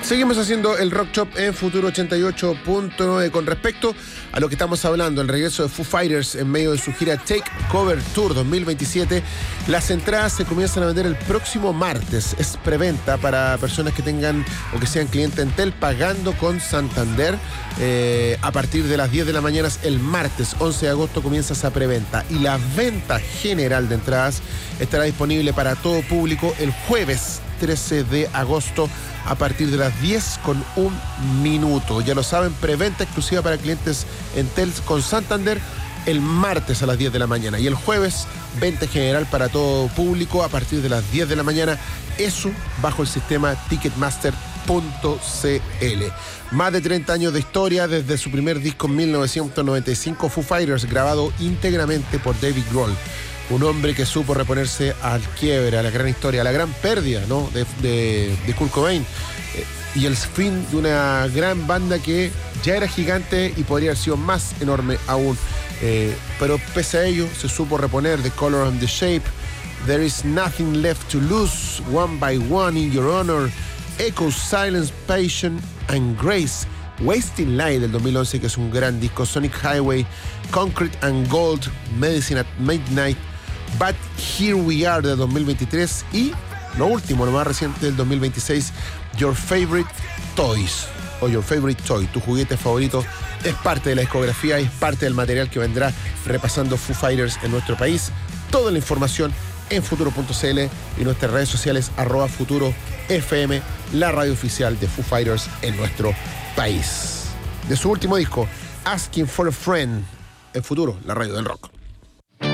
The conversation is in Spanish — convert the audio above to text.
Seguimos haciendo el Rock Shop en Futuro 88.9. Con respecto a lo que estamos hablando, el regreso de Foo Fighters en medio de su gira Take Cover Tour 2027, las entradas se comienzan a vender el próximo martes. Es preventa para personas que tengan o que sean clientes Entel pagando con Santander. A partir de las 10 de la mañana el martes 11 de agosto comienza esa preventa, y la venta general de entradas estará disponible para todo público el jueves 13 de agosto a partir de las 10:01. Ya lo saben, preventa exclusiva para clientes Entel con Santander el martes a las 10 de la mañana, y el jueves venta general para todo público a partir de las 10 de la mañana, eso bajo el sistema Ticketmaster.cl. Más de 30 años de historia desde su primer disco en 1995, Foo Fighters, grabado íntegramente por David Grohl, un hombre que supo reponerse al quiebre, a la gran historia, a la gran pérdida, ¿no?, de Kurt Cobain, y el fin de una gran banda que ya era gigante y podría haber sido más enorme aún, pero pese a ello se supo reponer. The Color and the Shape, There Is Nothing Left to Lose, One by One, In Your Honor, Echo, Silence, Passion and Grace, Wasting Light del 2011, que es un gran disco, Sonic Highway, Concrete and Gold, Medicine at Midnight, But Here We Are del 2023, y lo último, lo más reciente del 2026, Your Favorite Toys, o Your Favorite Toy, tu juguete favorito, es parte de la discografía y es parte del material que vendrá repasando Foo Fighters en nuestro país. Toda la información en futuro.cl y nuestras redes sociales @FuturoFM, la radio oficial de Foo Fighters en nuestro país. De su último disco, Asking for a Friend, en Futuro, la radio del rock.